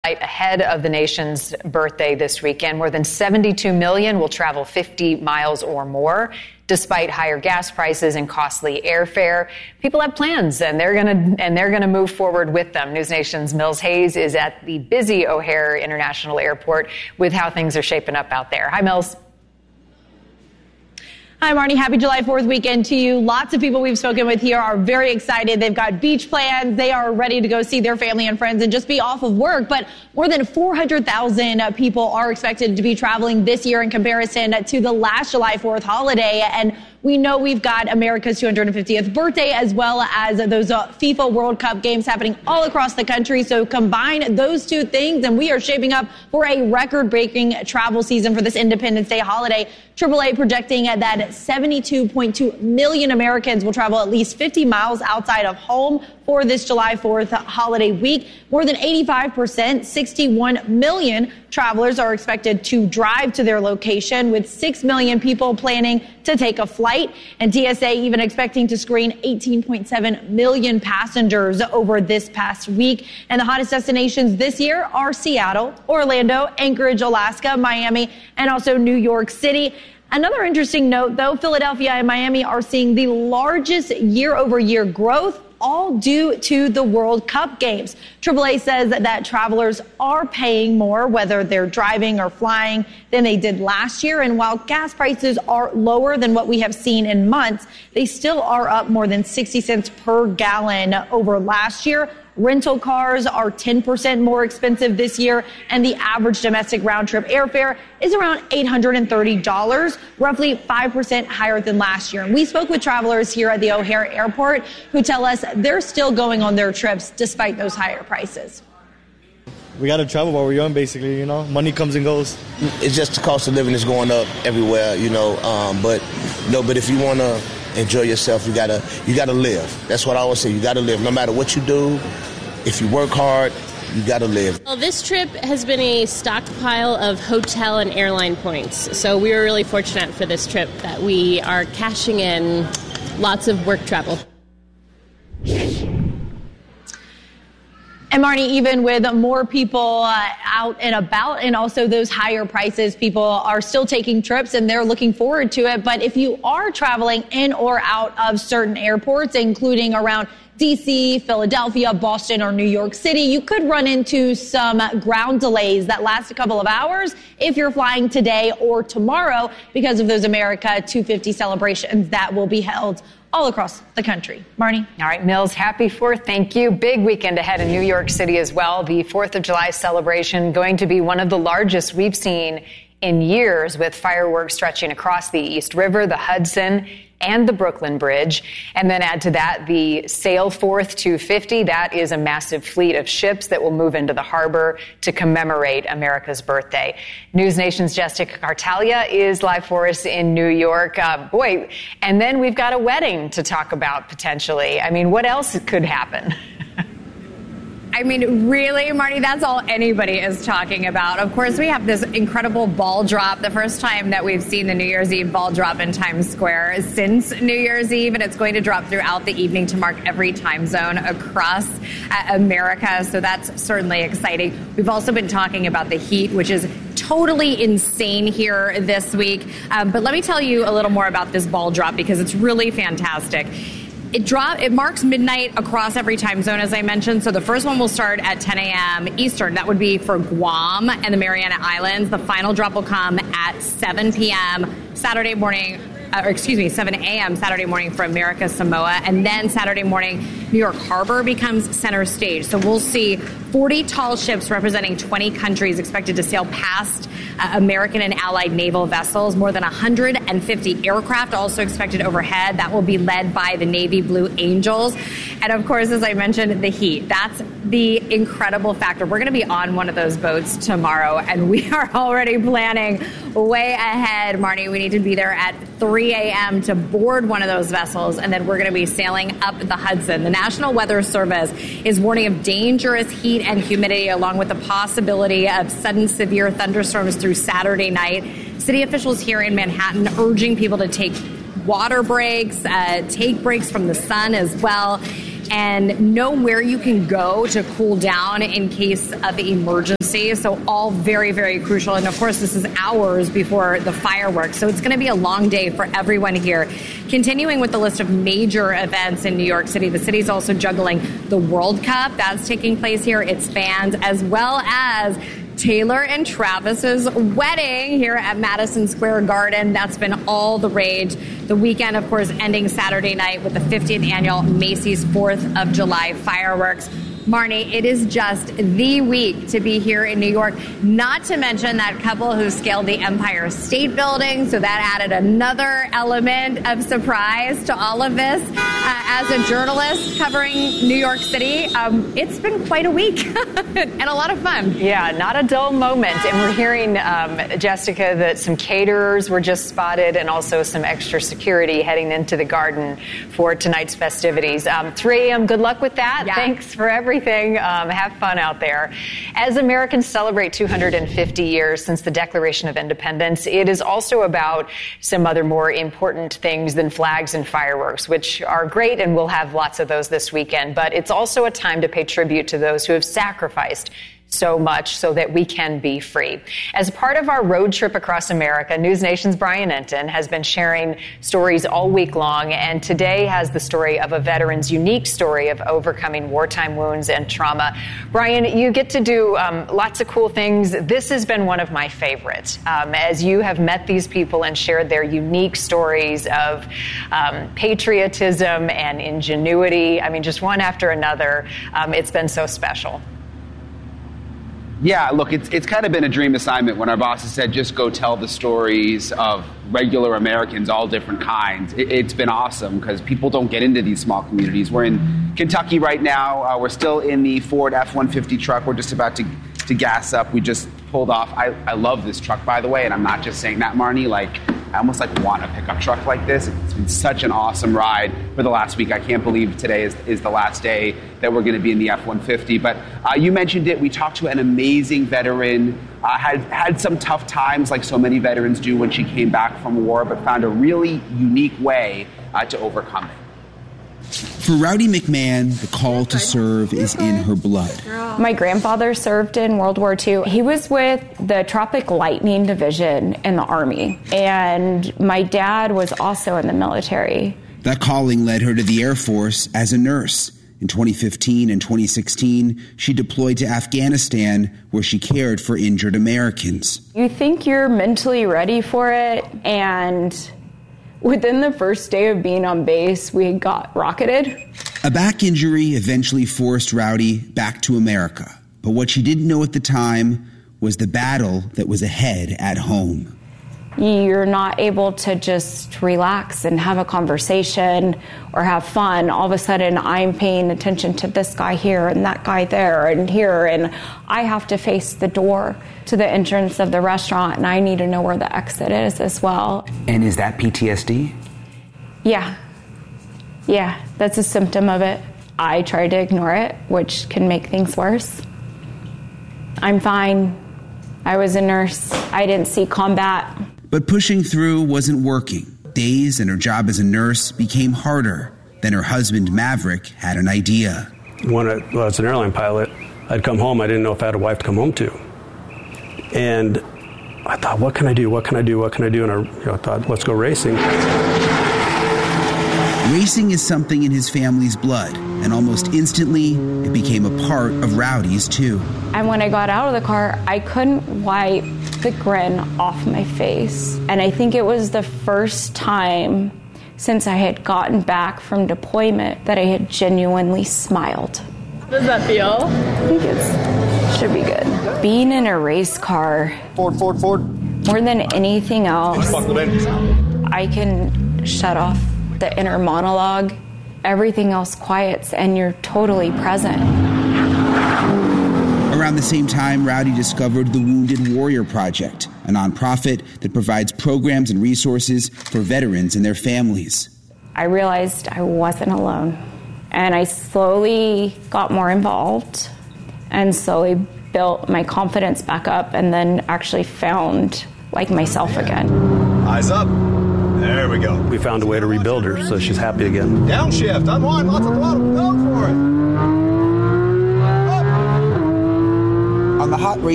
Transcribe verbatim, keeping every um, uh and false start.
Ahead of the nation's birthday this weekend, more than seventy-two million will travel fifty miles or more. Despite higher gas prices and costly airfare, people have plans, and they're going to and they're going to move forward with them. News Nation's Mills Hayes is at the busy O'Hare International Airport with how things are shaping up out there. Hi, Mills. Hi, Marnie. Happy July fourth weekend to you. Lots of people we've spoken with here are very excited. They've got beach plans. They are ready to go see their family and friends and just be off of work. But more than four hundred thousand people are expected to be traveling this year in comparison to the last July fourth holiday. And we know we've got America's two hundred fiftieth birthday as well as those uh, FIFA World Cup games happening all across the country. So combine those two things and we are shaping up for a record-breaking travel season for this Independence Day holiday. triple A projecting that seventy-two point two million Americans will travel at least fifty miles outside of home for this July fourth holiday week. More than eighty-five percent, sixty-one million travelers are expected to drive to their location, with six million people planning to take a flight. And T S A even expecting to screen eighteen point seven million passengers over this past week. And the hottest destinations this year are Seattle, Orlando, Anchorage, Alaska, Miami, and also New York City. Another interesting note, though, Philadelphia and Miami are seeing the largest year-over-year growth, all due to the World Cup games. triple A says that, that travelers are paying more, whether they're driving or flying, than they did last year. And while gas prices are lower than what we have seen in months, they still are up more than sixty cents per gallon over last year. Rental cars are ten percent more expensive this year, and the average domestic round-trip airfare is around eight hundred thirty dollars, roughly five percent higher than last year. And we spoke with travelers here at the O'Hare Airport who tell us they're still going on their trips despite those higher prices. We got to travel while we're young, basically, you know. Money comes and goes. It's just the cost of living is going up everywhere, you know. Um, but, no, but if you want to enjoy yourself, you gotta you gotta live. That's what I always say. You gotta live. No matter what you do, if you work hard, you gotta live. Well, this trip has been a stockpile of hotel and airline points. So we were really fortunate for this trip that we are cashing in lots of work travel. And Marnie, even with more people uh, out and about and also those higher prices, people are still taking trips and they're looking forward to it. But if you are traveling in or out of certain airports, including around D C, Philadelphia, Boston, or New York City, you could run into some ground delays that last a couple of hours if you're flying today or tomorrow because of those America two fifty celebrations that will be held all across the country. Marnie? All right, Mills, happy fourth. Thank you. Big weekend ahead in New York City as well. The fourth of July celebration going to be one of the largest we've seen in years, with fireworks stretching across the East River, the Hudson, and the Brooklyn Bridge. And then add to that the Sailforth two fifty. That is a massive fleet of ships that will move into the harbor to commemorate America's birthday. News Nation's Jessica Cartalia is live for us in New York. Uh, boy, and then we've got a wedding to talk about potentially. I mean, what else could happen? I mean, really, Marty, that's all anybody is talking about. Of course, we have this incredible ball drop, the first time that we've seen the New Year's Eve ball drop in Times Square since New Year's Eve, and it's going to drop throughout the evening to mark every time zone across uh, America, so that's certainly exciting. We've also been talking about the heat, which is totally insane here this week, um, but let me tell you a little more about this ball drop because it's really fantastic. It drop. It marks midnight across every time zone, as I mentioned. So the first one will start at ten a.m. Eastern. That would be for Guam and the Mariana Islands. The final drop will come at seven p.m. Saturday morning, uh, or excuse me, seven a.m. Saturday morning for America Samoa. And then Saturday morning, New York Harbor becomes center stage. So we'll see forty tall ships representing twenty countries expected to sail past uh, American and allied naval vessels. More than one hundred fifty aircraft also expected overhead. That will be led by the Navy Blue Angels. And of course, as I mentioned, the heat. That's the incredible factor. We're going to be on one of those boats tomorrow, and we are already planning way ahead. Marnie, we need to be there at three a.m. to board one of those vessels, and then we're going to be sailing up the Hudson. The National Weather Service is warning of dangerous heat and humidity, along with the possibility of sudden severe thunderstorms through Saturday night. City officials here in Manhattan urging people to take water breaks, uh, take breaks from the sun as well. and know where you can go to cool down in case of emergency. So all very, very crucial. And of course, this is hours before the fireworks. So it's going to be a long day for everyone here. Continuing with the list of major events in New York City, the city's also juggling the World Cup. That's taking place here. Its fans, as well as Taylor and Travis's wedding here at Madison Square Garden. That's been all the rage. The weekend, of course, ending Saturday night with the fiftieth annual Macy's fourth of July fireworks. Marnie, it is just the week to be here in New York, not to mention that couple who scaled the Empire State Building, so that added another element of surprise to all of this. Uh, as a journalist covering New York City, um, it's been quite a week and a lot of fun. Yeah, not a dull moment. And we're hearing, um, Jessica, that some caterers were just spotted and also some extra security heading into the garden for tonight's festivities. Um, three a.m., good luck with that. Yeah. Thanks for everything. Um, have fun out there. As Americans celebrate two hundred fifty years since the Declaration of Independence, it is also about some other more important things than flags and fireworks, which are great, and we'll have lots of those this weekend. But it's also a time to pay tribute to those who have sacrificed so much so that we can be free. As part of our road trip across America, News Nation's Brian Entin has been sharing stories all week long, and today has the story of a veteran's unique story of overcoming wartime wounds and trauma. Brian, you get to do um, lots of cool things. This has been one of my favorites, um, as you have met these people and shared their unique stories of um, patriotism and ingenuity. I mean, just one after another. Um, it's been so special. Yeah, look, it's it's kind of been a dream assignment when our bosses said, just go tell the stories of regular Americans, all different kinds. It, it's been awesome because people don't get into these small communities. We're in Kentucky right now. Uh, we're still in the Ford F one fifty truck. We're just about to, to gas up. We just pulled off. I, I love this truck, by the way, and I'm not just saying that, Marnie. Like, I almost like want a pickup truck like this. It's been such an awesome ride for the last week. I can't believe today is, is the last day that we're going to be in the F one fifty. But uh, you mentioned it. We talked to an amazing veteran, uh, had had some tough times like so many veterans do when she came back from war, but found a really unique way uh, to overcome it. For Rowdy McMahon, the call to serve is in her blood. My grandfather served in World War Two. He was with the Tropic Lightning Division in the Army, and my dad was also in the military. That calling led her to the Air Force as a nurse. In twenty fifteen and twenty sixteen, she deployed to Afghanistan, where she cared for injured Americans. You think you're mentally ready for it, and within the first day of being on base, we got rocketed. A back injury eventually forced Rowdy back to America. But what she didn't know at the time was the battle that was ahead at home. You're not able to just relax and have a conversation or have fun. All of a sudden, I'm paying attention to this guy here and that guy there and here, and I have to face the door to the entrance of the restaurant, and I need to know where the exit is as well. And is that P T S D? Yeah. Yeah, that's a symptom of it. I try to ignore it, which can make things worse. I'm fine. I was a nurse. I didn't see combat. But pushing through wasn't working. Days and her job as a nurse became harder. Then her husband, Maverick, had an idea. When I was an airline pilot, I'd come home. I didn't know if I had a wife to come home to. And I thought, what can I do? What can I do? What can I do? And I you know, thought, let's go racing. Racing is something in his family's blood, and almost instantly, it became a part of Rowdy's, too. And when I got out of the car, I couldn't wipe the grin off my face. And I think it was the first time since I had gotten back from deployment that I had genuinely smiled. How does that feel? I think it should be good. Being in a race car, Forward, forward, forward. more than anything else, I can shut off the inner monologue. Everything else quiets, and you're totally present. Around the same time, Rowdy discovered the Wounded Warrior Project, a nonprofit that provides programs and resources for veterans and their families. I realized I wasn't alone, and I slowly got more involved and slowly built my confidence back up, and then actually found like myself again. Eyes up. There we go. We found a way to rebuild her, so she's happy again. Downshift, unwind, lots of throttle, go for it. On the hot